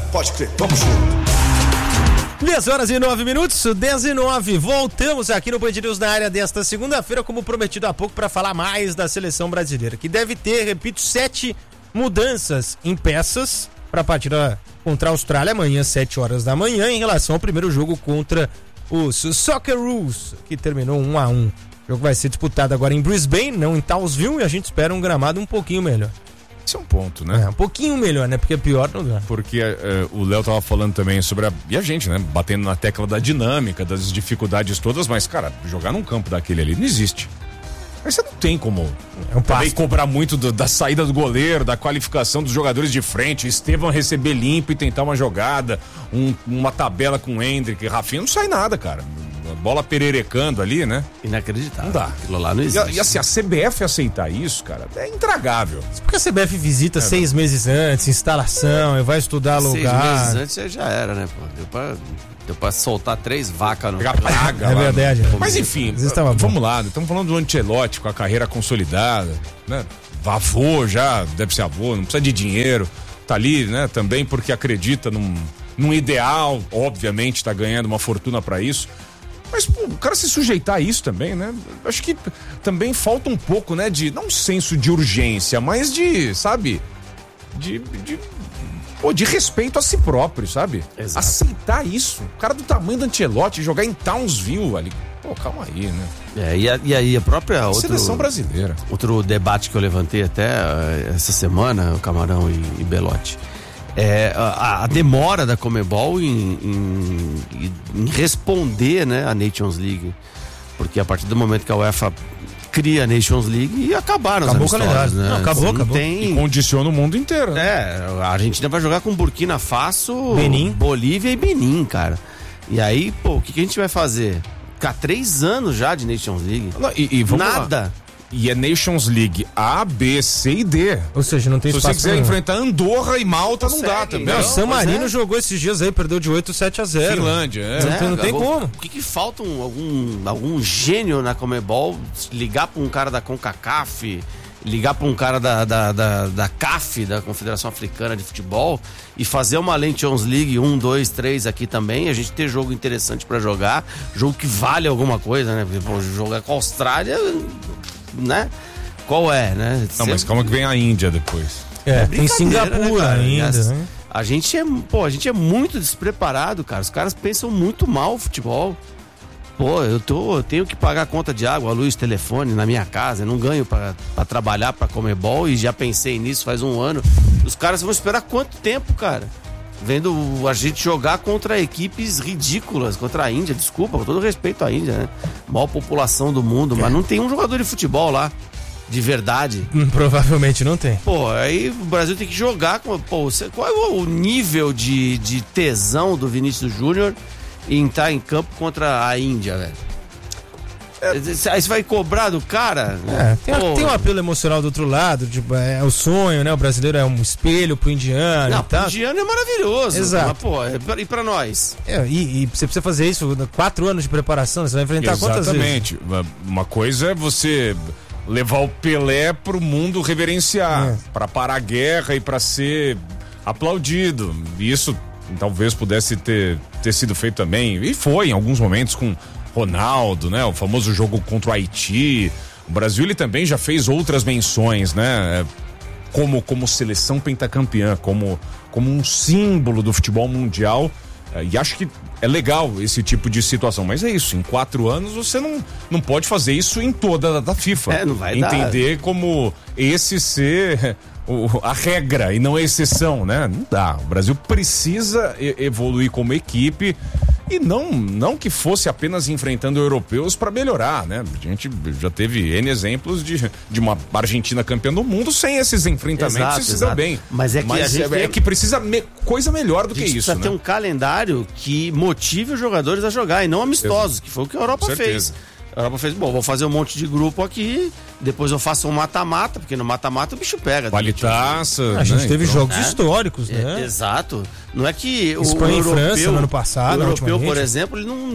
Pode crer, vamos junto. 10h09, 10h09. Voltamos aqui no Band News na área desta segunda-feira, como prometido há pouco, para falar mais da seleção brasileira, que deve ter, repito, 7 mudanças em peças para a partida contra a Austrália amanhã, 7 horas da manhã, em relação ao primeiro jogo contra os Socceroos, que terminou 1-1. O jogo vai ser disputado agora em Brisbane, não em Townsville, e a gente espera um gramado um pouquinho melhor. Esse é um ponto, né? Um pouquinho melhor, né? Porque pior não dá. Porque o Léo tava falando também sobre e a gente, né? Batendo na tecla da dinâmica, das dificuldades todas, mas, cara, jogar num campo daquele ali não existe. Mas você não tem como também cobrar muito da saída do goleiro, da qualificação dos jogadores de frente, Estevão receber limpo e tentar uma jogada, uma tabela com o Hendrick, Rafinha, não sai nada, cara. Bola pererecando ali, né? Inacreditável. Não dá. Aquilo lá não existe. E assim, a CBF aceitar isso, cara, é intragável. Porque a CBF visita 6 meses antes, instalação, e vai estudar lugar. 6 meses antes já era, né, pô? Deu pra soltar 3 vacas no... Pegar praga É lá, verdade. Mas enfim, vamos lá, estamos falando do Ancelotti com a carreira consolidada, né? Avô já, deve ser avô, não precisa de dinheiro, tá ali, né? Também porque acredita num ideal, obviamente tá ganhando uma fortuna pra isso. Mas, pô, o cara se sujeitar a isso também, né? Acho que também falta um pouco, né? De, não um senso de urgência, mas de, sabe? De respeito a si próprio, sabe? Exato. Aceitar isso. O cara do tamanho do Ancelotti jogar em Townsville ali. Pô, calma aí, né? E aí a própria... Seleção brasileira. Outro debate que eu levantei até essa semana, o Camarão e Belotti. A demora da Conmebol em responder, né, a Nations League, porque a partir do momento que a UEFA cria a Nations League e acabaram os amistosos, né? Não, acabou. E condiciona o mundo inteiro. A Argentina vai jogar com Burkina Faso, Benin, Bolívia e Benin, cara. E aí, pô, o que a gente vai fazer? Ficar 3 anos já de Nations League. Não, e vamos nada. Lá. E é Nations League A, B, C e D. Ou seja, não tem espaço. Se você quiser enfrentar Andorra e Malta, não dá também. O San Marino jogou esses dias aí, perdeu de 8-7-0. Finlândia, Não tem como. O que falta algum gênio na Conmebol ligar pra um cara da CONCACAF, ligar pra um cara da CAF, da Confederação Africana de Futebol, e fazer uma Nations League 1, 2, 3 aqui também, a gente ter jogo interessante pra jogar, jogo que vale alguma coisa, né? Porque, jogar com a Austrália, né? Qual é, né? Não, mas calma que vem a Índia depois. Tem Singapura, né, ainda, né? A gente é muito despreparado, cara. Os caras pensam muito mal o futebol. Pô, eu tenho que pagar a conta de água, luz, telefone na minha casa, eu não ganho pra trabalhar pra Conmebol e já pensei nisso faz 1 ano. Os caras vão esperar quanto tempo, cara? Vendo a gente jogar contra equipes ridículas, contra a Índia, desculpa, com todo respeito à Índia, né? Maior população do mundo, mas não tem um jogador de futebol lá, de verdade. Provavelmente não tem. Pô, aí o Brasil tem que jogar com... Pô, qual é o nível de tesão do Vinícius Júnior em estar em campo contra a Índia, velho? Aí você vai cobrar do cara? Tem um apelo emocional do outro lado, tipo, é o sonho, né? O brasileiro é um espelho pro indiano. Não, pro indiano é maravilhoso. Exato. Mas, pô, e pra nós? E você precisa fazer isso, 4 anos de preparação, você vai enfrentar quantas vezes? Exatamente. Uma coisa é você levar o Pelé pro mundo reverenciar, pra parar a guerra e pra ser aplaudido. E isso talvez pudesse ter sido feito também, e foi em alguns momentos com Ronaldo, né? O famoso jogo contra o Haiti. O Brasil, ele também já fez outras menções, né? Como seleção pentacampeã, como um símbolo do futebol mundial. E acho que é legal esse tipo de situação, mas é isso, em 4 anos você não pode fazer isso em toda a FIFA. Não vai entender dar. Como esse ser a regra e não a exceção, né? Não dá. O Brasil precisa evoluir como equipe. E não que fosse apenas enfrentando europeus para melhorar, né? A gente já teve N exemplos de uma Argentina campeã do mundo sem esses enfrentamentos e se deu bem. Mas que precisa coisa melhor do que isso, precisa ter um calendário que motive os jogadores a jogar e não amistosos, que foi o que a Europa fez. A Europa fez, vou fazer um monte de grupo aqui, depois eu faço um mata-mata, porque no mata-mata o bicho pega. Qualitaça. A gente teve jogos históricos, né? Exato. Não é que Espanha e França no ano passado. O europeu, por exemplo,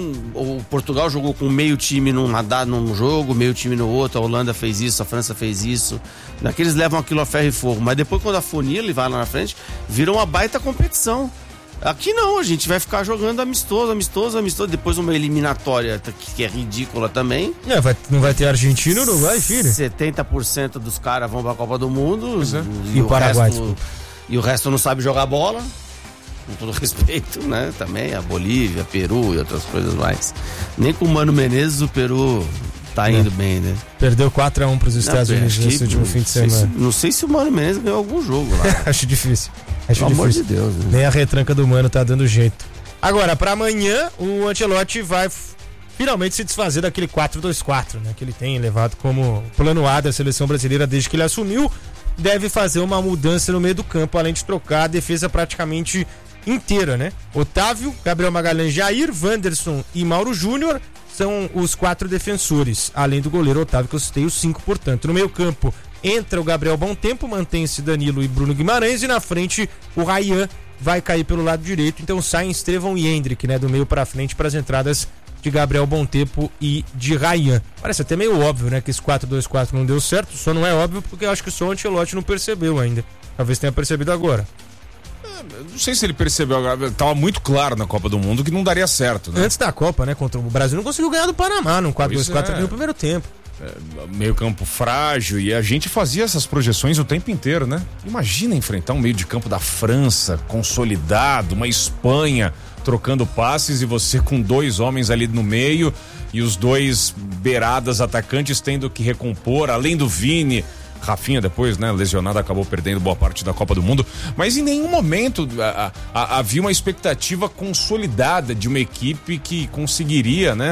o Portugal jogou com meio time num jogo, meio time no outro, a Holanda fez isso, a França fez isso. Naqueles levam aquilo a ferro e fogo, mas depois quando afunila e vai lá na frente, vira uma baita competição. Aqui não, a gente vai ficar jogando amistoso, depois uma eliminatória que é ridícula também. Não vai ter Argentina, Uruguai, filho. 70% dos caras vão pra Copa do Mundo e o Paraguai. E o resto não sabe jogar bola. Com todo respeito, né? Também a Bolívia, Peru e outras coisas mais. Nem com o Mano Menezes o Peru tá indo bem, né? Perdeu 4-1 pros Estados Unidos nesse último fim de semana. Não sei se o Mano Menezes ganhou algum jogo lá. Acho difícil. Pelo amor de Deus, né? Nem a retranca do Mano tá dando jeito. Agora, pra amanhã, o Ancelotti vai finalmente se desfazer daquele 4-2-4, né? Que ele tem levado como plano A da seleção brasileira desde que ele assumiu. Deve fazer uma mudança no meio do campo, além de trocar a defesa praticamente inteira, né? Otávio, Gabriel Magalhães, Jair, Wanderson e Mauro Júnior são os 4 defensores, além do goleiro Otávio, que eu citei os 5, portanto. No meio campo entra o Gabriel Bom Tempo, mantém-se Danilo e Bruno Guimarães, e na frente o Rayan vai cair pelo lado direito, então saem Estevão e Hendrick, né? Do meio para frente para as entradas de Gabriel Bom Tempo e de Rayan. Parece até meio óbvio, né? Que esse 4-2-4 não deu certo, só não é óbvio porque eu acho que só o Ancelotti não percebeu ainda. Talvez tenha percebido agora. Não sei se ele percebeu agora, tava muito claro na Copa do Mundo que não daria certo, né? Antes da Copa, né? Contra o Brasil não conseguiu ganhar do Panamá num 4-2-4 no primeiro tempo. Meio campo frágil, e a gente fazia essas projeções o tempo inteiro, né? Imagina enfrentar um meio de campo da França, consolidado, uma Espanha trocando passes e você com 2 homens ali no meio e os 2 beiradas atacantes tendo que recompor, além do Vini. Rafinha depois, né, lesionado, acabou perdendo boa parte da Copa do Mundo, mas em nenhum momento havia uma expectativa consolidada de uma equipe que conseguiria, né,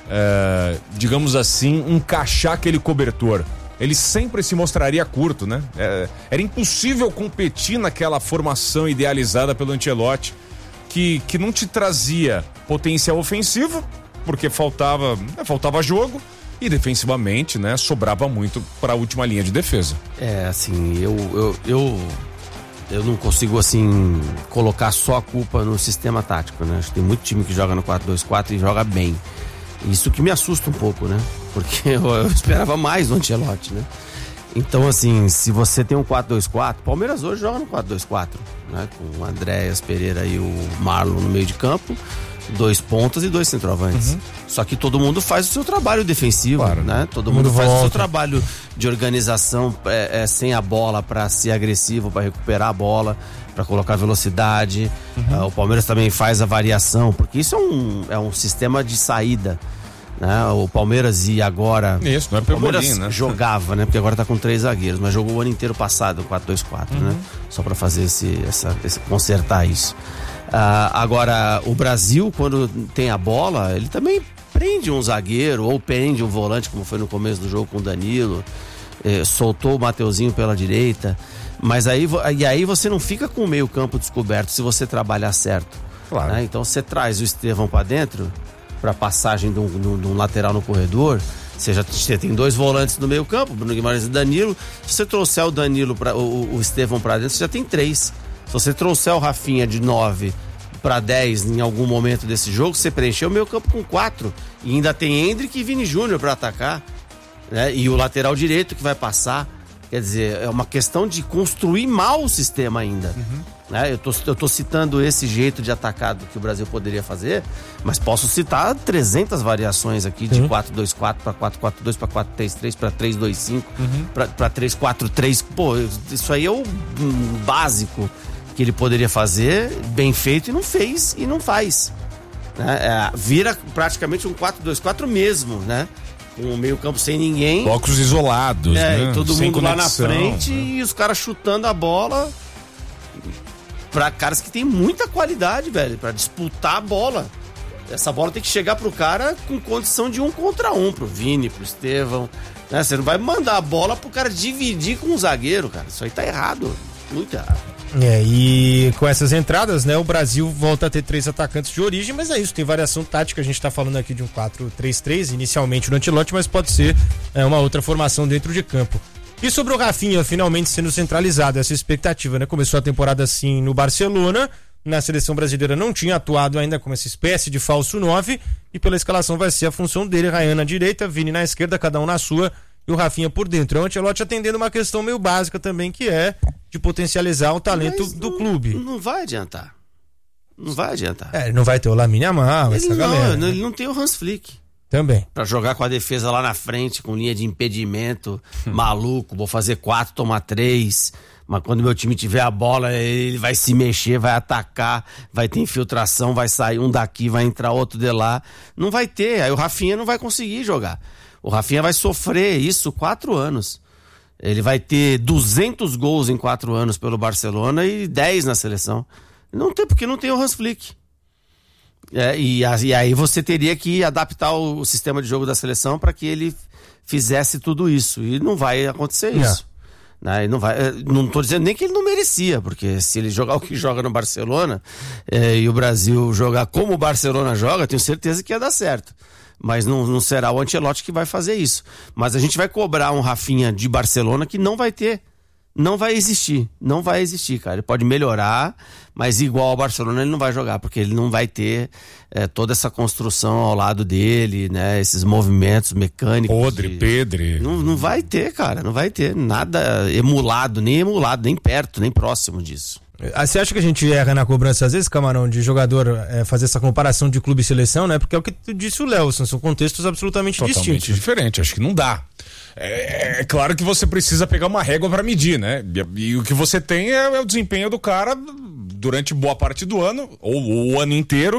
digamos assim, encaixar aquele cobertor. Ele sempre se mostraria curto, né? Era impossível competir naquela formação idealizada pelo Ancelotti, que não te trazia potencial ofensivo, porque faltava jogo. E defensivamente, né, sobrava muito para a última linha de defesa. Assim, eu não consigo, assim, colocar só a culpa no sistema tático, né? Acho que tem muito time que joga no 4-2-4 e joga bem. Isso que me assusta um pouco, né? Porque eu esperava mais do Ancelotti, né? Então, assim, se você tem um 4-2-4, Palmeiras hoje joga no 4-2-4, né? Com o Andréas Pereira e o Marlon no meio de campo, 2 pontas e 2 centroavantes. Só que todo mundo faz o seu trabalho defensivo, claro, né? Todo mundo faz o seu trabalho de organização sem a bola, para ser agressivo, para recuperar a bola, para colocar velocidade. O Palmeiras também faz a variação, porque isso é um sistema de saída, né? O Palmeiras agora... Isso, não é o Palmeiras, né? Jogava, né? Porque agora tá com 3 zagueiros, mas jogou o ano inteiro passado, 4-2-4, né? Só para fazer consertar isso. Agora, o Brasil, quando tem a bola, ele também prende um zagueiro ou prende um volante, como foi no começo do jogo com o Danilo, soltou o Mateuzinho pela direita, mas aí você não fica com o meio campo descoberto se você trabalhar certo, claro, né? Então você traz o Estevão para dentro, para passagem de um lateral no corredor. Você tem 2 volantes no meio campo, Bruno Guimarães e Danilo. Se você trouxer o Danilo, o Estevão para dentro, você já tem 3. Se você trouxer o Rafinha de 9 para 10 em algum momento desse jogo, você preencheu o meio campo com 4. E ainda tem Hendrick e Vini Júnior para atacar, né? E o lateral direito que vai passar. Quer dizer, é uma questão de construir mal o sistema ainda. Né? Eu tô citando esse jeito de atacado que o Brasil poderia fazer, mas posso citar 300 variações aqui de 4-2-4 para 4-4-2 para 4-3-3 para 3-2-5 para 3-4-3. Pô, isso aí é o básico que ele poderia fazer, bem feito, e não fez e não faz, né? Vira praticamente um 4-2-4 mesmo, né? Com o meio campo sem ninguém, blocos isolados, né? E todo sem mundo conexão, lá na frente, né? E os caras chutando a bola para caras que tem muita qualidade, velho, para disputar a bola. Essa bola tem que chegar pro cara com condição de 1 contra 1, pro Vini, pro Estevão, né? Você não vai mandar a bola pro cara dividir com o zagueiro, cara. Isso aí tá errado, muito errado. E com essas entradas, né, o Brasil volta a ter 3 atacantes de origem, mas é isso, tem variação tática. A gente tá falando aqui de um 4-3-3, inicialmente no Ancelotti, mas pode ser uma outra formação dentro de campo. E sobre o Rafinha finalmente sendo centralizado, essa expectativa, né? Começou a temporada assim no Barcelona, na seleção brasileira não tinha atuado ainda como essa espécie de falso 9, e pela escalação vai ser a função dele, Rayan na direita, Vini na esquerda, cada um na sua, e o Rafinha por dentro. É o Ancelotti atendendo uma questão meio básica também, que é de potencializar o talento do clube. Não vai adiantar. Não vai adiantar. Não vai ter o Lamine Yamal, essa galera. Ele não tem o Hans Flick. Também. Pra jogar com a defesa lá na frente, com linha de impedimento, maluco, vou fazer 4, tomar 3. Mas quando meu time tiver a bola, ele vai se mexer, vai atacar, vai ter infiltração, vai sair um daqui, vai entrar outro de lá. Não vai ter, aí o Rafinha não vai conseguir jogar. O Rafinha vai sofrer isso 4 anos. Ele vai ter 200 gols em 4 anos pelo Barcelona e 10 na seleção. Não tem, porque não tem o Hans Flick. E aí você teria que adaptar o sistema de jogo da seleção para que ele fizesse tudo isso. E não vai acontecer isso. Não tô dizendo nem que ele não merecia, porque se ele jogar o que joga no Barcelona e o Brasil jogar como o Barcelona joga, tenho certeza que ia dar certo. Mas não será o Ancelotti que vai fazer isso. Mas a gente vai cobrar um Rafinha de Barcelona que não vai ter. Não vai existir, cara. Ele pode melhorar, mas igual ao Barcelona ele não vai jogar, porque ele não vai ter toda essa construção ao lado dele, né? Esses movimentos mecânicos. Pedre. Não vai ter, cara. Não vai ter nada emulado, nem perto, nem próximo disso. Você acha que a gente erra na cobrança às vezes, Camarão, de jogador fazer essa comparação de clube e seleção, né? Porque é o que disse o Léo, são contextos absolutamente distintos. Diferente, acho que não dá. É claro que você precisa pegar uma régua para medir, né? E o que você tem é o desempenho do cara durante boa parte do ano, ou o ano inteiro,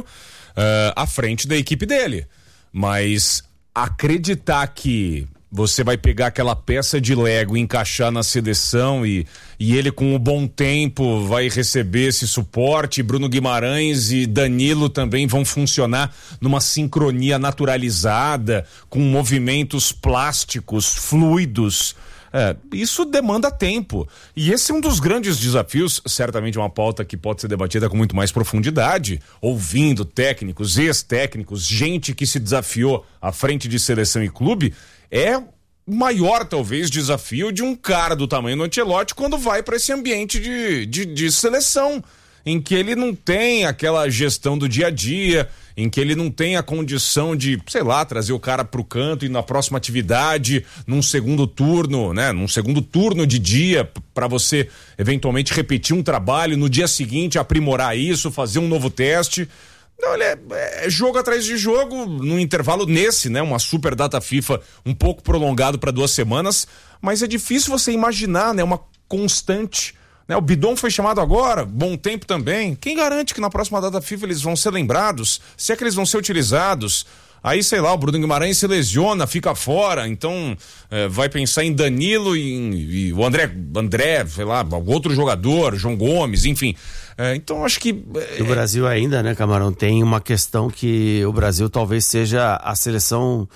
à frente da equipe dele. Mas acreditar que você vai pegar aquela peça de Lego e encaixar na seleção e ele com o bom tempo vai receber esse suporte, Bruno Guimarães e Danilo também vão funcionar numa sincronia naturalizada, com movimentos plásticos, fluidos. Isso demanda tempo. E esse é um dos grandes desafios, certamente uma pauta que pode ser debatida com muito mais profundidade, ouvindo técnicos, ex-técnicos, gente que se desafiou à frente de seleção e clube. É o maior, talvez, desafio de um cara do tamanho do Ancelotti quando vai para esse ambiente de seleção, em que ele não tem aquela gestão do dia a dia, em que ele não tem a condição de, sei lá, trazer o cara pro canto e na próxima atividade, num segundo turno, né? Num segundo turno de dia, para você eventualmente repetir um trabalho, no dia seguinte aprimorar isso, fazer um novo teste. Não, ele é jogo atrás de jogo, num intervalo né? Uma super data FIFA um pouco prolongado para 2 semanas, mas é difícil você imaginar, né? Uma constante, né? O Bidon foi chamado agora, bom tempo também. Quem garante que na próxima data FIFA eles vão ser lembrados? Se é que eles vão ser utilizados? Aí, sei lá, o Bruno Guimarães se lesiona, fica fora, então vai pensar em Danilo e o André, sei lá, outro jogador, João Gomes, enfim. Então acho que... O Brasil ainda, né, Camarão, tem uma questão que o Brasil talvez seja a seleção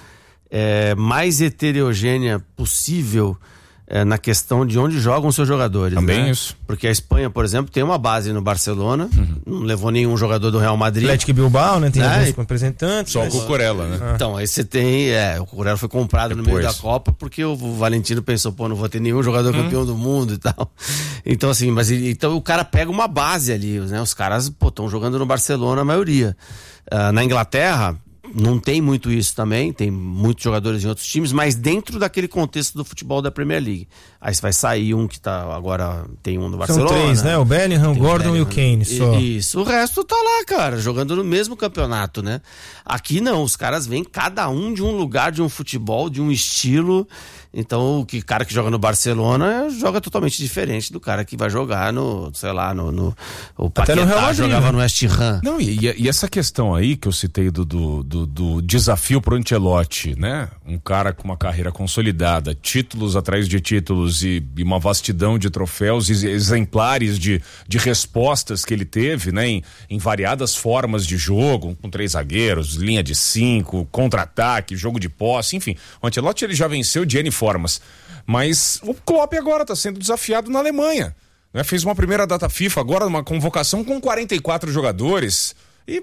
mais heterogênea possível na questão de onde jogam seus jogadores. Também, né? Isso. Porque a Espanha, por exemplo, tem uma base no Barcelona, não levou nenhum jogador do Real Madrid. Atlético Bilbao, né? Tem alguns representantes. Só o Cucurella, né? Então, aí você tem, o Cucurella foi comprado no meio da Copa porque o Valentino pensou, não vou ter nenhum jogador campeão do mundo e tal. Então, assim, então o cara pega uma base ali, né? Os caras, estão jogando no Barcelona a maioria. Na Inglaterra, não tem muito isso também, tem muitos jogadores em outros times, mas dentro daquele contexto do futebol da Premier League. Aí você vai sair um que tá agora, tem um no Barcelona. São 3, né? O Bellingham, o Gordon e o Kane só. Isso, o resto tá lá, cara, jogando no mesmo campeonato, né? Aqui não, os caras vêm cada um de um lugar, de um futebol, de um estilo. Então, o cara que joga no Barcelona joga totalmente diferente do cara que vai jogar no, sei lá, o Paquetá no Real Madrid, jogava, né? No West Ham. Não, e essa questão aí que eu citei do desafio pro Ancelotti, né? Um cara com uma carreira consolidada, títulos atrás de títulos e uma vastidão de troféus exemplares de respostas que ele teve, né? Em variadas formas de jogo, com 3 zagueiros, linha de 5, contra-ataque, jogo de posse, enfim. O Ancelotti ele já venceu de N formas, mas o Klopp agora está sendo desafiado na Alemanha, né? Fez uma primeira data FIFA agora, uma convocação com 44 jogadores e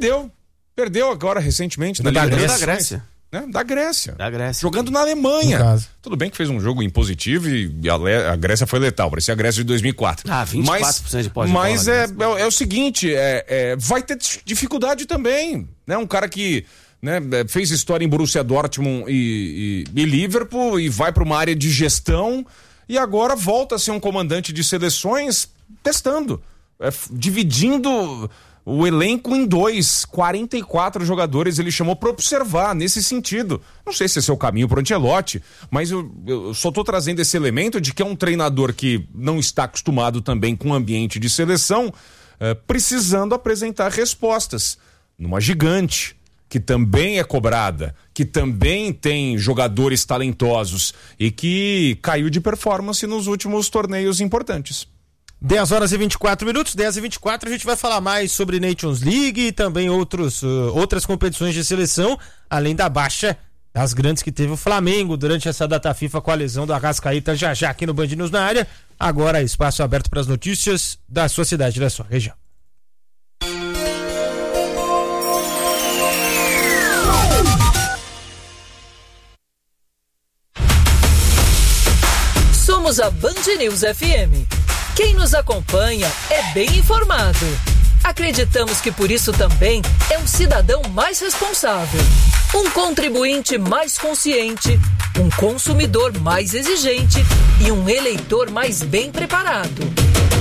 perdeu agora recentemente da Grécia. Né? Da Grécia. Jogando Sim. na Alemanha. Tudo bem que fez um jogo impositivo e a Grécia foi letal, parecia a Grécia de 2004. 24% de pós-bola. Mas é o seguinte, vai ter dificuldade também, né? Um cara que, né, fez história em Borussia Dortmund e Liverpool e vai para uma área de gestão e agora volta a ser um comandante de seleções testando, dividindo o elenco em 44 jogadores ele chamou para observar nesse sentido. Não sei se esse é o caminho para o Ancelotti, mas eu só estou trazendo esse elemento de que é um treinador que não está acostumado também com o ambiente de seleção, precisando apresentar respostas numa gigante, que também é cobrada, que também tem jogadores talentosos e que caiu de performance nos últimos torneios importantes. 10 horas e 24 minutos, 10 e 24, a gente vai falar mais sobre Nations League e também outras competições de seleção, além da baixa das grandes que teve o Flamengo durante essa data FIFA com a lesão do Arrascaeta, já aqui no Band News na área. Agora espaço aberto para as notícias da sua cidade e da sua região. Somos a Band News FM. Quem nos acompanha é bem informado. Acreditamos que por isso também é um cidadão mais responsável, um contribuinte mais consciente, um consumidor mais exigente e um eleitor mais bem preparado.